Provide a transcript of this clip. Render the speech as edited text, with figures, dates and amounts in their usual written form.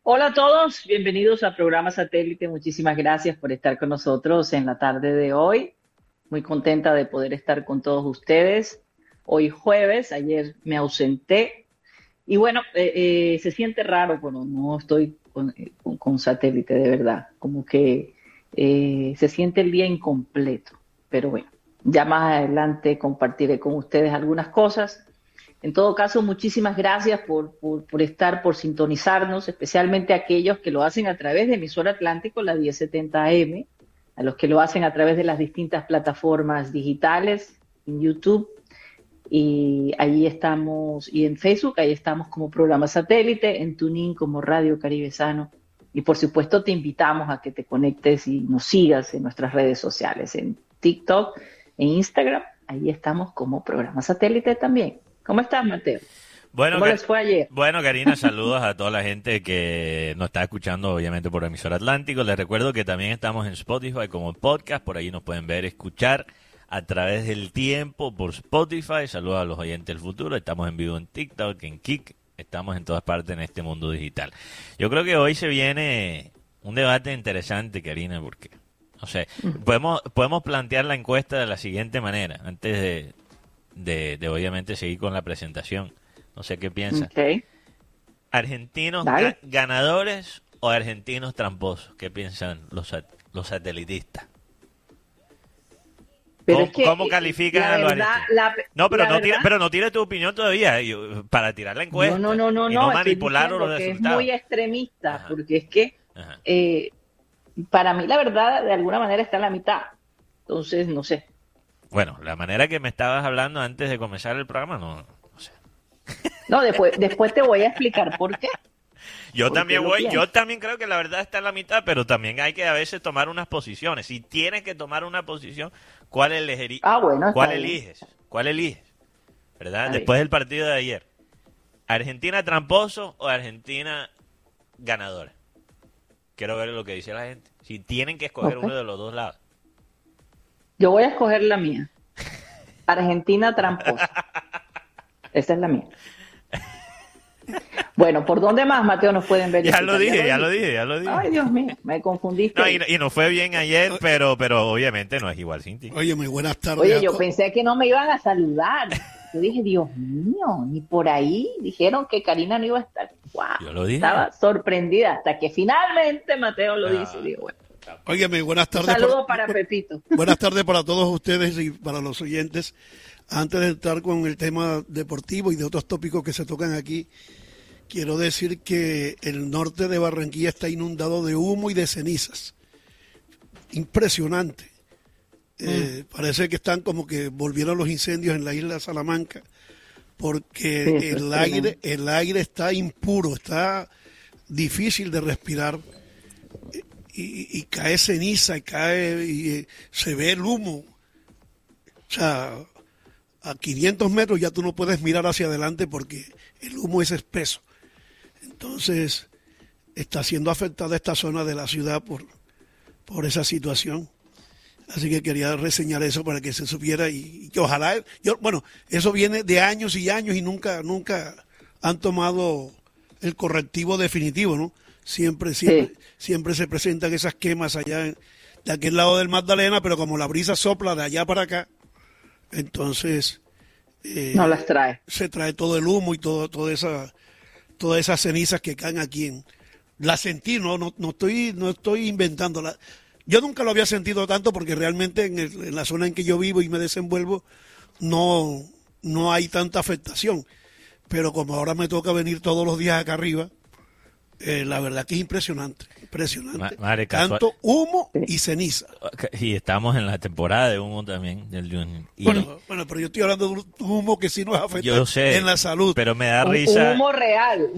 Hola a todos, bienvenidos a Programa Satélite. Muchísimas gracias por estar con nosotros en la tarde de hoy. Muy contenta de poder estar con todos ustedes. Hoy jueves, ayer me ausenté y bueno, se siente raro cuando no estoy con Satélite, de verdad. Como que se siente el día incompleto. Pero bueno, ya más adelante compartiré con ustedes algunas cosas. En todo caso, muchísimas gracias por estar, por sintonizarnos, especialmente aquellos que lo hacen a través de emisora Atlántico, la 1070 AM, a los que lo hacen a través de las distintas plataformas digitales, en YouTube, y ahí estamos, y en Facebook, ahí estamos como programa satélite, en TuneIn como Radio Caribe Sano, y por supuesto te invitamos a que te conectes y nos sigas en nuestras redes sociales, en TikTok, en Instagram, ahí estamos como programa satélite también. ¿Cómo estás, Mateo? Bueno, ¿Cómo les fue ayer? bueno, Karina, saludos a toda la gente que nos está escuchando, obviamente, por emisora Atlántico. Les recuerdo que también estamos en Spotify como podcast, por ahí nos pueden ver, escuchar a través del tiempo por Spotify. Saludos a los oyentes del futuro. Estamos en vivo en TikTok, en Kik, estamos en todas partes en este mundo digital. Yo creo que hoy se viene un debate interesante, Karina, porque, no sé, podemos plantear la encuesta de la siguiente manera, antes de obviamente seguir con la presentación. No sé qué piensas. Okay. ¿Argentinos ganadores o argentinos tramposos? ¿Qué piensan los satelitistas? Pero ¿Cómo, es que, cómo califican a los argentinos? No, pero no tires tu opinión todavía, para tirar la encuesta no, y no estoy manipular los diciendo que es resultados. muy extremista, Ajá, porque es que ajá. para mí la verdad de alguna manera está en la mitad. Entonces, no sé. Bueno, la manera que me estabas hablando antes de comenzar el programa, no sé. No, después te voy a explicar por qué. Yo ¿Por qué también lo voy, yo pienso? también creo que la verdad está en la mitad, pero también hay que a veces tomar unas posiciones. Si tienes que tomar una posición, ¿cuál elegirías? Ah, bueno, ¿Cuál está bien. eliges? ¿Cuál eliges? ¿Verdad? Está Después bien. del partido de ayer. ¿Argentina tramposo o Argentina ganadora? Quiero ver lo que dice la gente. Si tienen que escoger Ok. uno de los dos lados. Yo voy a escoger la mía. Argentina tramposa. Esa es la mía. Bueno, ¿por dónde más, Mateo, nos pueden Ya lo verificar? dije, ya lo Dijiste. dije, ya lo dije. Ay, Dios mío, me confundiste No, ahí. y no fue bien ayer, pero obviamente no es igual sin ti. Oye, muy buenas tardes Oye, a yo todos. pensé que no me iban a saludar. Yo dije, Dios mío, ni por ahí dijeron que Karina no iba a estar. ¡Wow! Yo lo dije. Estaba sorprendida hasta que finalmente Mateo lo dice. Ah, Digo, bueno, Óyeme, buenas un tardes. saludo para Pepito. Buenas tardes para todos ustedes y para los oyentes. Antes de entrar con el tema deportivo y de otros tópicos que se tocan aquí, quiero decir que el norte de Barranquilla está inundado de humo y de cenizas. Impresionante. Parece que están como que volvieron los incendios en la isla de Salamanca, porque Sí, eso es tremendo. el aire está impuro, está difícil de respirar y cae ceniza y cae y se ve el humo. O sea, a 500 metros ya tú no puedes mirar hacia adelante porque el humo es espeso. Entonces, está siendo afectada esta zona de la ciudad por esa situación. Así que quería reseñar eso para que se supiera y que ojalá, bueno, eso viene de años y años y nunca han tomado el correctivo definitivo, ¿no? Siempre Sí, se presentan esas quemas allá de aquel lado del Magdalena, pero como la brisa sopla de allá para acá, entonces no las trae. se trae todo el humo y todas esas cenizas que caen aquí la sentí, no estoy inventándola. Yo nunca lo había sentido tanto porque realmente en la zona en que yo vivo y me desenvuelvo no hay tanta afectación. Pero como ahora me toca venir todos los días acá arriba, la verdad que es impresionante, impresionante. Madre, Tanto humo Sí. y ceniza. y estamos en la temporada de humo también del Junior. Y Bueno, pero yo estoy hablando de un humo que sí nos afecta yo sé, en la salud. pero me da Un risa. humo real.